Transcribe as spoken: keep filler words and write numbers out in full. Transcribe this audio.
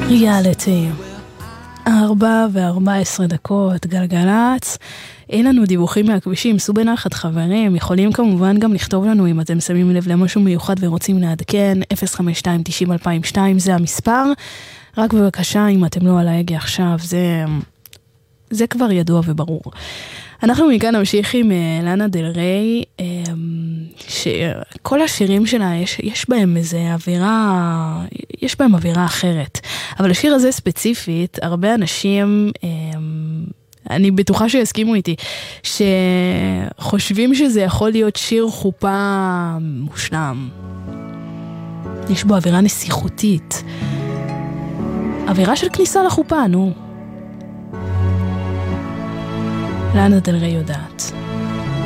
ריאליטי, ארבע וארבע עשרה דקות, גלגלץ. אין לנו דיווחים מהכבישים, סעו בנחת חברים, יכולים כמובן גם לכתוב לנו אם אתם שמים לב למשהו מיוחד ורוצים לעדכן, אפס חמש שתיים תשעים אלפיים ושתיים זה המספר, רק בבקשה אם אתם לא על ההגה עכשיו, זה, זה כבר ידוע וברור. אנחנו מכאן נמשיך עם לאנה דל ריי, שכל השירים שלה יש, יש בהם איזה אווירה, יש בהם אווירה אחרת. אבל השיר הזה ספציפית, הרבה אנשים, אני בטוחה שיסכימו איתי, שחושבים שזה יכול להיות שיר חופה מושלם. יש בו אווירה נסיכותית. אווירה של כניסה לחופה, נו. לאנה דל ריי יודעת.